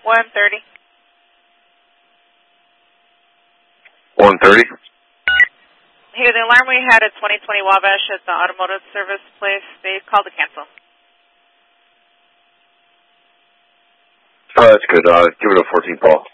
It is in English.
130. 130? Hey, the alarm we had at 2020 Wabash at the automotive service place, they called to cancel. Oh, that's good. Give it a 14 call.